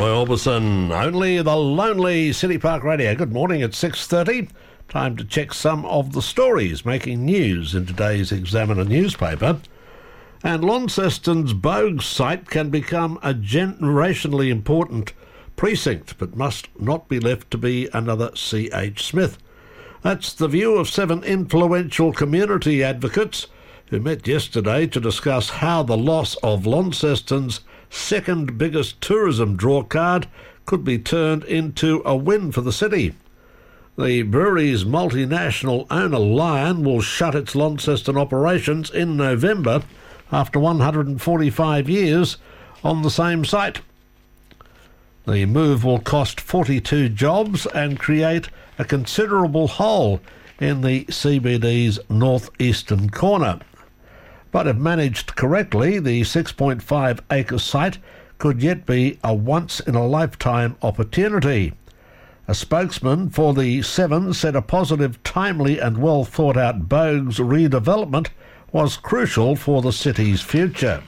Roy Orbison, only the lonely City Park Radio. Good morning at 6:30. Time to check some of the stories making news in today's Examiner newspaper. And Launceston's Bogue site can become a generationally important precinct, but must not be left to be another C.H. Smith. That's the view of 7 influential community advocates who met yesterday to discuss how the loss of Launceston's second biggest tourism drawcard could be turned into a win for the city. The brewery's multinational owner Lion will shut its Launceston operations in November after 145 years on the same site. The move will cost 42 jobs and create a considerable hole in the CBD's northeastern corner. But if managed correctly, the 6.5-acre site could yet be a once-in-a-lifetime opportunity. A spokesman for the 7 said a positive, timely and well-thought-out Bogue's redevelopment was crucial for the city's future.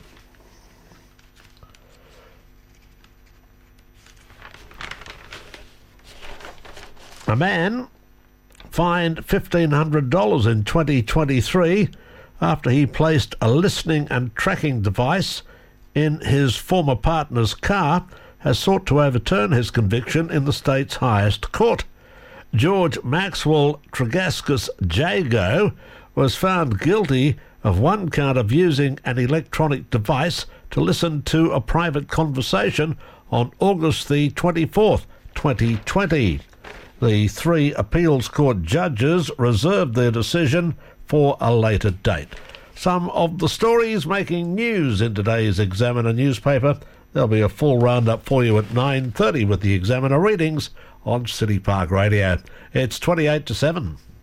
A man fined $1,500 in 2023 after he placed a listening and tracking device in his former partner's car, has sought to overturn his conviction in the state's highest court. George Maxwell Tregaskis Jago was found guilty of one count of using an electronic device to listen to a private conversation on August the 24th, 2020. The 3 appeals court judges reserved their decision for a later date. Some of the stories making news in today's Examiner newspaper. There'll be a full roundup for you at 9:30 with the Examiner readings on City Park Radio. It's 28 to 7.